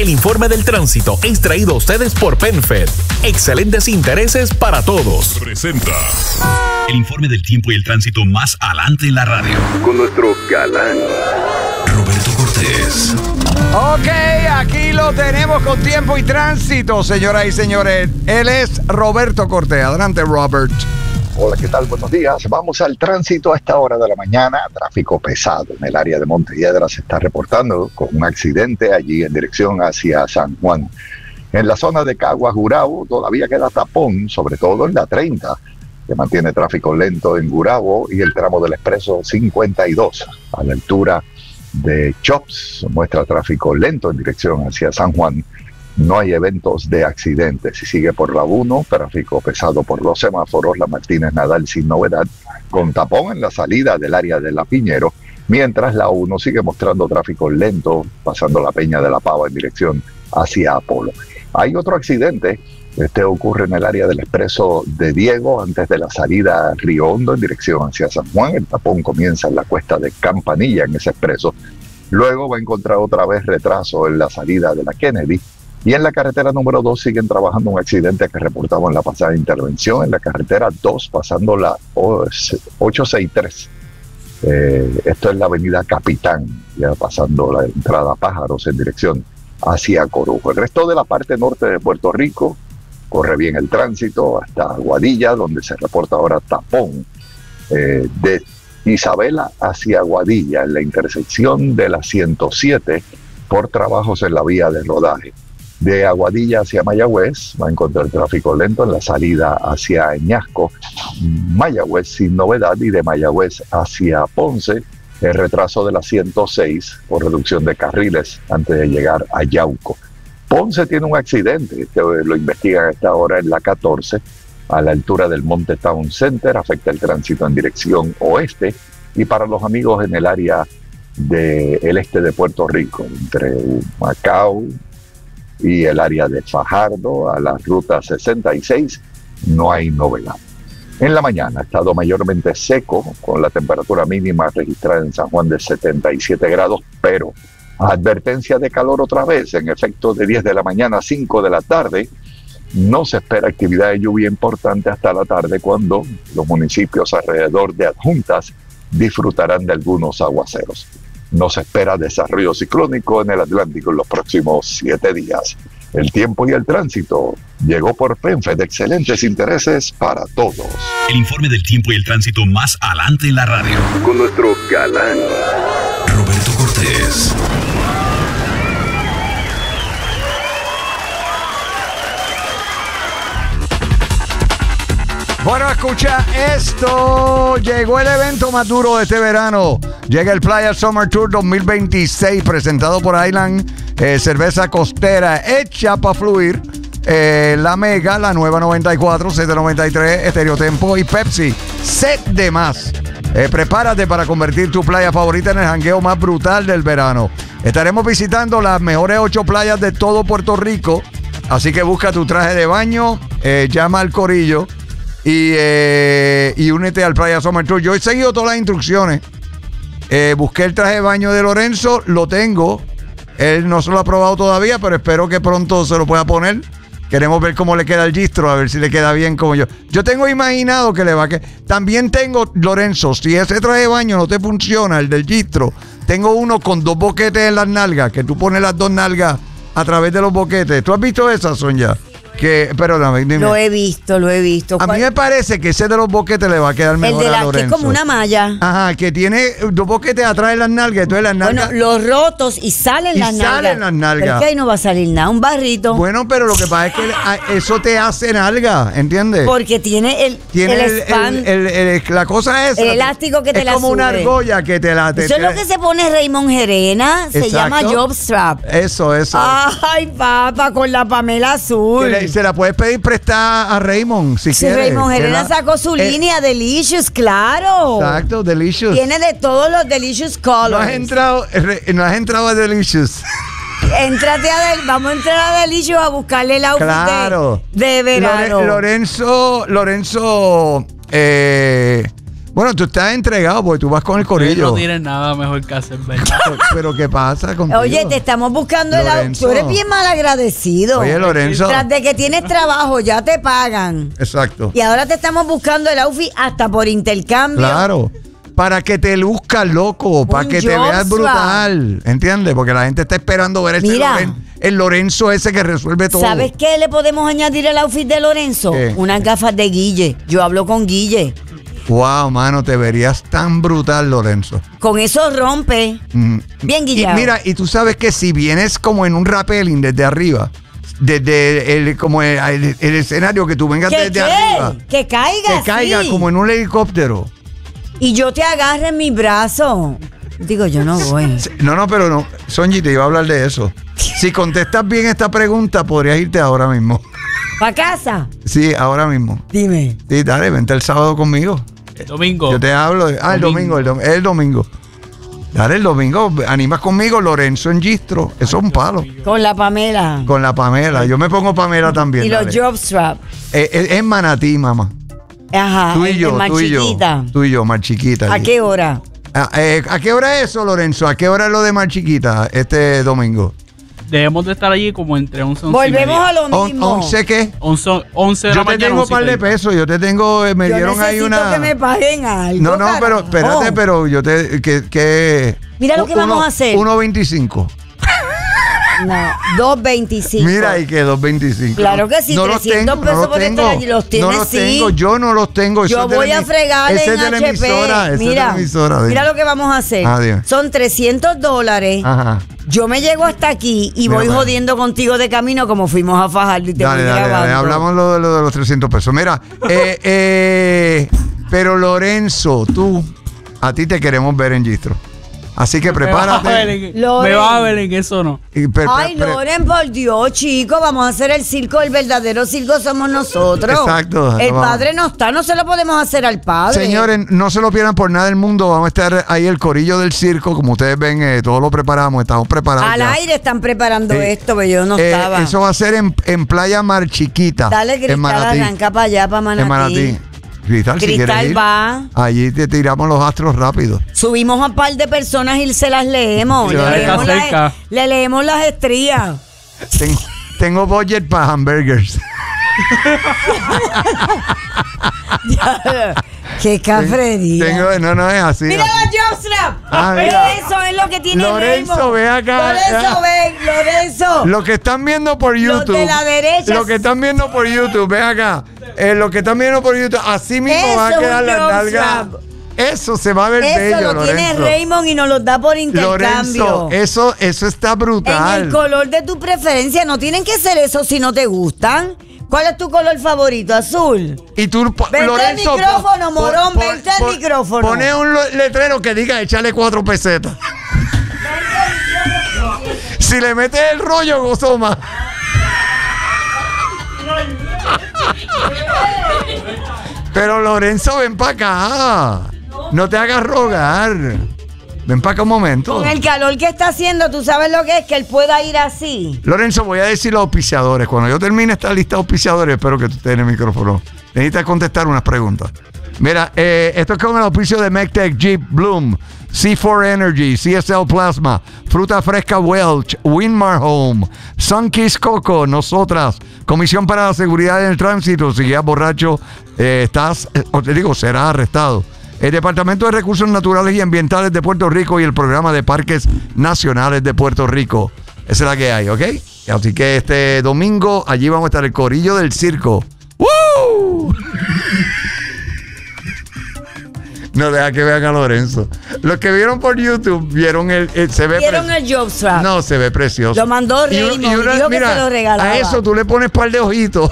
El informe del tránsito es traído a ustedes por PenFed. Excelentes intereses para todos. Presenta el informe del tiempo y el tránsito más adelante en la radio. Con nuestro galán Roberto Cortés. Ok, aquí lo tenemos con tiempo y tránsito, señoras y señores. Él es Roberto Cortés. Adelante, Robert. Hola, ¿qué tal? Buenos días. Vamos al tránsito a esta hora de la mañana. Tráfico pesado en el área de Montelledra se está reportando con un accidente allí en dirección hacia San Juan. En la zona de Caguas, Gurabo, todavía queda tapón, sobre todo en la 30, que mantiene tráfico lento en Gurabo y el tramo del Expreso 52 a la altura de Chops muestra tráfico lento en dirección hacia San Juan. No hay eventos de accidentes. Si sigue por la 1, tráfico pesado por los semáforos, la Martínez Nadal sin novedad, con tapón en la salida del área de La Piñero, mientras la 1 sigue mostrando tráfico lento, pasando la Peña de la Pava en dirección hacia Apolo. Hay otro accidente, este ocurre en el área del Expreso de Diego, antes de la salida a Río Hondo en dirección hacia San Juan. El tapón comienza en la cuesta de Campanilla en ese expreso. Luego va a encontrar otra vez retraso en la salida de la Kennedy. Y en la carretera número 2 siguen trabajando un accidente que reportamos en la pasada intervención, en la carretera 2, pasando la 863. Esto es la avenida Capitán, ya pasando la entrada Pájaros en dirección hacia Corujo. El resto de la parte norte de Puerto Rico corre bien el tránsito hasta Aguadilla, donde se reporta ahora tapón de Isabela hacia Aguadilla, en la intersección de la 107 por trabajos en la vía de rodaje. De Aguadilla hacia Mayagüez va a encontrar tráfico lento en la salida hacia Añasco, Mayagüez sin novedad, y de Mayagüez hacia Ponce el retraso de la 106 por reducción de carriles antes de llegar a Yauco. Ponce tiene un accidente que lo investigan a esta hora en la 14 a la altura del Monte Town Center, afecta el tránsito en dirección oeste, y para los amigos en el área del este de Puerto Rico, entre Macao y el área de Fajardo, a la ruta 66, no hay novedad. En la mañana ha estado mayormente seco, con la temperatura mínima registrada en San Juan de 77 grados, pero advertencia de calor otra vez, en efecto de 10 de la mañana a 5 de la tarde. No se espera actividad de lluvia importante hasta la tarde, cuando los municipios alrededor de Adjuntas disfrutarán de algunos aguaceros. No se espera desarrollo ciclónico en el Atlántico en los próximos 7 días. El tiempo y el tránsito llegó por PenFed. Excelentes intereses para todos. El informe del tiempo y el tránsito más adelante en la radio. con nuestro galán Roberto Cortés. Bueno, escucha esto. Llegó el evento más duro de este verano. Llega el Playa Summer Tour 2026, presentado por Island Cerveza Costera, hecha para fluir. La Mega, la nueva 94, Z93, Estereotempo y Pepsi. Set de más. Prepárate para convertir tu playa favorita en el jangueo más brutal del verano. Estaremos visitando las mejores 8 playas de todo Puerto Rico. Así que busca tu traje de baño, llama al corillo y únete al Playa Summer Tour. Yo he seguido todas las instrucciones. Busqué el traje de baño de Lorenzo, lo tengo. Él no se lo ha probado todavía, pero espero que pronto se lo pueda poner. Queremos ver cómo le queda el gistro, a ver si le queda bien como yo. Yo tengo imaginado que le va a quedar. También tengo, Lorenzo, si ese traje de baño no te funciona, el del gistro, tengo uno con 2 boquetes en las nalgas, que tú pones las 2 nalgas a través de los boquetes. ¿Tú has visto esa, Sonia? Perdóname, dime. Lo he visto. A mí me parece que ese de los boquetes le va a quedar mejor a Lorenzo. Que es como una malla. Ajá, que tiene 2 boquetes atrás de las nalgas. Entonces las nalgas... Bueno, los rotos y salen las nalgas. Salen las nalgas. Pero es que ahí no va a salir nada, un barrito. Bueno, pero lo que pasa es que eso te hace nalga, ¿entiendes? Porque tiene el span. La cosa es... El elástico que te la sube. Es como una argolla que te la... Eso es lo que se pone Raymond Gerena. Se llama Jobstrap. Eso. Ay, papá, con la Pamela azul. Se la puedes pedir prestada a Raymond, si quieres. Raymond Gerena sacó su línea Delicious, claro. Exacto, Delicious. Tiene de todos los Delicious colors. No has entrado a Delicious. Vamos a entrar a Delicious a buscarle el outfit de verano. Lorenzo Bueno, tú estás entregado porque tú vas con el Ustedes corillo. no tienen nada mejor que hacer, ¿verdad? Pero ¿qué pasa contigo? Oye, te estamos buscando el outfit. Lorenzo. Tú eres bien mal agradecido. Oye, Lorenzo. Tras de que tienes trabajo, ya te pagan. Exacto. Y ahora te estamos buscando el outfit hasta por intercambio. Claro. Para que te luzcas, loco. Para que te job veas swap. brutal. ¿Entiendes? Porque la gente está esperando ver ese Mira. el Lorenzo ese que resuelve todo. ¿Sabes qué le podemos añadir al outfit de Lorenzo? ¿Qué? Unas gafas de Guille. Yo hablo con Guille. Wow, mano, te verías tan brutal, Lorenzo. Con eso rompe. Mm. Bien Y guillado. mira, y tú sabes que si vienes como en un rappelling desde arriba, desde el escenario que tú vengas ¿Qué, desde qué? arriba, Que caiga, que caiga sí. como en un helicóptero. Y yo te agarre en mi brazo. Digo, yo no voy. No, pero no. Sonji, te iba a hablar de eso. Si contestas bien esta pregunta, podrías irte ahora mismo. ¿Pa' casa? Sí, ahora mismo. Dime. Sí, dale, vente el sábado conmigo. Domingo. Yo te hablo. El domingo. El domingo. Dale, el domingo. Animas conmigo, Lorenzo en Gistro. Eso es un palo. Con la Pamela. Con la Pamela. Yo me pongo Pamela también. Y los dale. job strap. Es Manatí, mamá. Ajá. Tú y yo, más tú y yo. chiquita. Tú y yo, más chiquita. ¿A qué hora? ¿A qué hora es eso, Lorenzo? ¿A qué hora es lo de más chiquita este domingo? Debemos de estar allí como entre 11 y 11 y Volvemos media. a lo mismo. ¿11 qué? 11 de la Yo te mañana. tengo un par de 11:30. pesos. Yo te tengo, me Yo dieron ahí necesito una. que me paguen algo. No, pero carajo. espérate, pero yo te. Que Mira lo que vamos a hacer. 1.25. No, 2.25. Mira, y que 2.25. Claro que sí, no los 300 tengo, pesos no los por estar tengo. allí. Los tienes, no los sí. tengo, yo no los tengo. Yo Eso es de voy la a fregarle ese en es de la HP. emisora, ese es de Mira, la emisora, dime. mira lo que vamos a hacer. Ah, dime. Son $300. Ajá. Yo me llego hasta aquí y Mira, voy mira. jodiendo contigo de camino como fuimos a Fajardo y te Dale, voy dale, grabando. hablamos lo de los 300 pesos. Mira, pero Lorenzo, a ti te queremos ver en Gistro. Así que prepárate. Loren. Me vas a ver en eso, ¿no? Ay, Loren, por Dios, chico, vamos a hacer el circo. El verdadero circo somos nosotros. Exacto. El Vamos. padre no está, no se lo podemos hacer al padre. Señores, no se lo pierdan por nada del mundo. Vamos a estar ahí el corillo del circo. Como ustedes ven, todo lo preparamos. Estamos preparados. Al ya. aire están preparando esto, pero yo no Eh, estaba. Eso va a ser en Playa Mar Chiquita. Dale, en Cristal, Manatí. arranca para allá, para Manatí. En Manatí. Cristal, si Cristal quieres ir, va. allí te tiramos los astros rápido. Subimos a un par de personas y se las leemos. Sí, Le está leemos, cerca. le leemos las estrías. Tengo budget para hamburgers. Qué cafrería. No es así. Mira la Jobstrap. Ah, mira. Eso es lo que tiene Lorenzo, Raymond. ve acá. Lorenzo, ven, Lorenzo. Lo que están viendo por YouTube. de la derecha. Lo que están viendo por YouTube, ven acá. Lo que están viendo por YouTube, así mismo Eso va a es quedar un la Jobstrap. nalga. Eso se va a ver Eso bello, lo tiene Lorenzo. Raymond y nos lo da por intercambio. Lorenzo, eso está brutal. En el color de tu preferencia. No tienen que ser esos si no te gustan. ¿Cuál es tu color favorito? Azul. Y tú, Vente Lorenzo, al micrófono, morón, vente al micrófono. Pone un letrero que diga échale 4 pesetas. Si le metes el rollo, gozó más. Pero Lorenzo, ven para acá. No te hagas rogar. Ven para acá un momento. Con el calor que está haciendo, ¿tú sabes lo que es? Que él pueda ir así. Lorenzo, voy a decir los auspiciadores. Cuando yo termine esta lista de auspiciadores, espero que tú estés en el micrófono. Necesitas contestar unas preguntas. Mira, esto es con el auspicio de McTech, Jeep, Bloom, C4 Energy, CSL Plasma, Fruta Fresca Welch, Winmar Home, Sunkiss Coco, nosotras, Comisión para la Seguridad en el Tránsito. Si guías borracho, serás arrestado. El Departamento de Recursos Naturales y Ambientales de Puerto Rico y el Programa de Parques Nacionales de Puerto Rico. Esa es la que hay, ¿ok? Así que este domingo allí vamos a estar el corillo del circo. ¡Woo! No, deja que vean a Lorenzo. Los que vieron por YouTube vieron se ve ¿Vieron el Jobstrap? No, se ve precioso. Lo mandó Raymond y dijo que se lo regalaba. A eso tú le pones par de ojitos.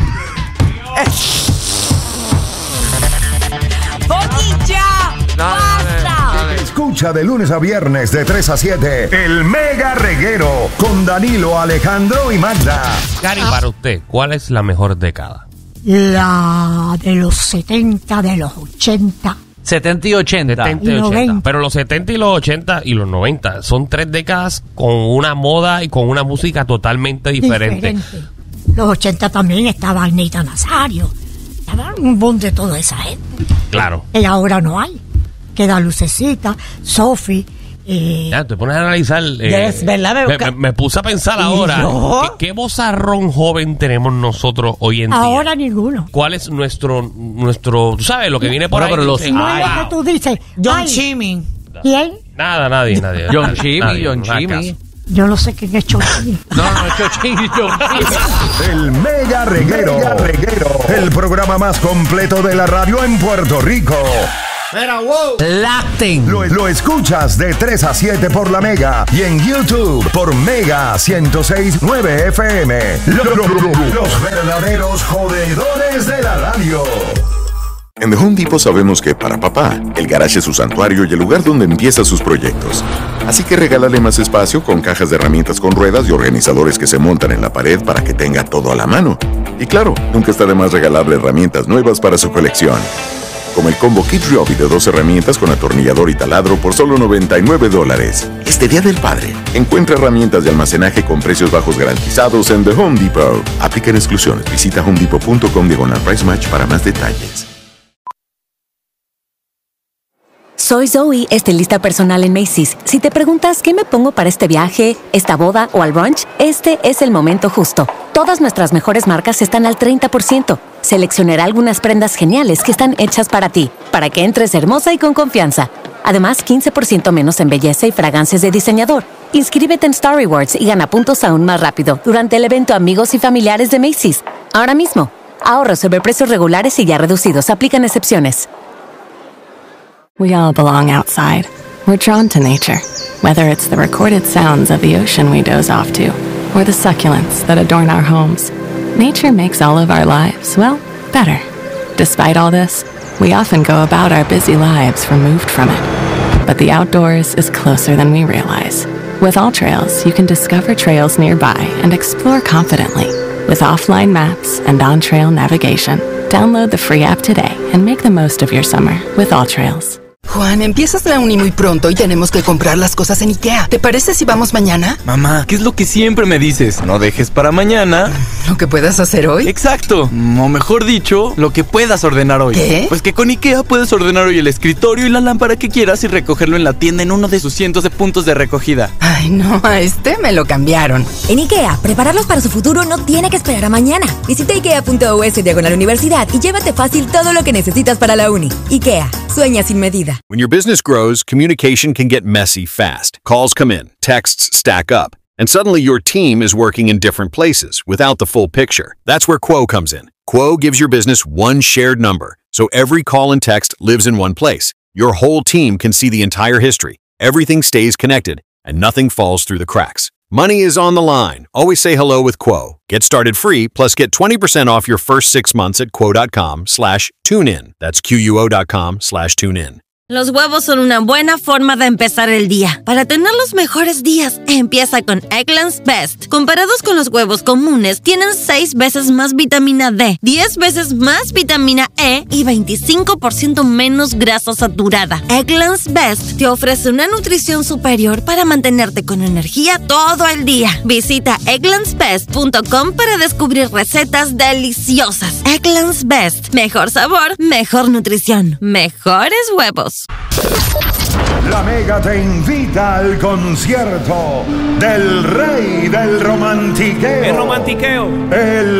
¡Poquilla! ¡Basta! Escucha de lunes a viernes de 3 a 7 El Mega Reguero con Danilo, Alejandro y Magda. Gary, para usted, ¿cuál es la mejor década? La de los 70, de los 80. 70 y 80. 70 y Y 80. 90. Pero los 70 y los 80 y los 90 son 3 décadas con una moda y con una música totalmente diferente. Los 80 también estaba Anita Nazario, estaba ¿verdad? Un bon de toda esa gente. Claro. Y ahora no hay. Queda Lucecita, Sophie. Ya, te pones a analizar. Es verdad, Me puse a pensar ahora. ¿Qué vozarrón joven tenemos nosotros hoy en día? Ahora ninguno. ¿Cuál es nuestro, tú sabes, lo que viene por ahí? Pero los No es lo que tú dices. John Ay, Chimmy. ¿Quién? Nadie. John Chimmy, Nadie, John no hagas Chimmy. caso. Yo no sé quién es Chonchín. No, Chimmy, John Chimmy. El Mega Reguero. El programa más completo de la radio en Puerto Rico. Lacten. Lo escuchas de 3 a 7 por la Mega y en YouTube por Mega 106.9 FM. Los verdaderos jodedores de la radio. En The Home Depot sabemos que para papá, el garage es su santuario y el lugar donde empieza sus proyectos. Así que regálale más espacio con cajas de herramientas con ruedas y organizadores que se montan en la pared para que tenga todo a la mano. Y claro, nunca está de más regalarle herramientas nuevas para su colección. Como el combo Kit Ryobi de 2 herramientas con atornillador y taladro por solo $99. Este Día del Padre, encuentra herramientas de almacenaje con precios bajos garantizados en The Home Depot. Aplican exclusiones. Visita homedepot.com/price match para más detalles. Soy Zoe, estilista personal en Macy's. Si te preguntas qué me pongo para este viaje, esta boda o al brunch, este es el momento justo. Todas nuestras mejores marcas están al 30%. Seleccionaré algunas prendas geniales que están hechas para ti, para que entres hermosa y con confianza. Además, 15% menos en belleza y fragancias de diseñador. Inscríbete en Star Rewards y gana puntos aún más rápido durante el evento Amigos y Familiares de Macy's. Ahora mismo, ahorros sobre precios regulares y ya reducidos. Aplican excepciones. We all belong outside. We're drawn to nature, whether it's the recorded sounds of the ocean we doze off to, or the succulents that adorn our homes. Nature makes all of our lives, well, better. Despite all this, we often go about our busy lives removed from it. But the outdoors is closer than we realize. With AllTrails, you can discover trails nearby and explore confidently. With offline maps and on-trail navigation, download the free app today and make the most of your summer with AllTrails. Juan, empiezas la uni muy pronto y tenemos que comprar las cosas en IKEA. ¿Te parece si vamos mañana? Mamá, ¿qué es lo que siempre me dices? No dejes para mañana ¿lo que puedas hacer hoy? Exacto, o mejor dicho, lo que puedas ordenar hoy. ¿Qué? Pues que con IKEA puedes ordenar hoy el escritorio y la lámpara que quieras y recogerlo en la tienda en uno de sus cientos de puntos de recogida. Ay, no, a este me lo cambiaron. En IKEA, prepararlos para su futuro no tiene que esperar a mañana. Visita ikea.us/universidad y llévate fácil todo lo que necesitas para la uni. IKEA, sueña sin medida. When your business grows, communication can get messy fast. Calls come in, texts stack up, and suddenly your team is working in different places without the full picture. That's where Quo comes in. Quo gives your business one shared number, so every call and text lives in one place. Your whole team can see the entire history. Everything stays connected, and nothing falls through the cracks. Money is on the line. Always say hello with Quo. Get started free, plus get 20% off your first 6 months at quo.com/tunein. That's QUO.com/tunein. Los huevos son una buena forma de empezar el día. Para tener los mejores días, empieza con Eggland's Best. Comparados con los huevos comunes, tienen 6 veces más vitamina D, 10 veces más vitamina E y 25% menos grasa saturada. Eggland's Best te ofrece una nutrición superior para mantenerte con energía todo el día. Visita egglandsbest.com para descubrir recetas deliciosas. Eggland's Best. Mejor sabor, mejor nutrición, mejores huevos. La Mega te invita al concierto del rey del romantiqueo. El romantiqueo. El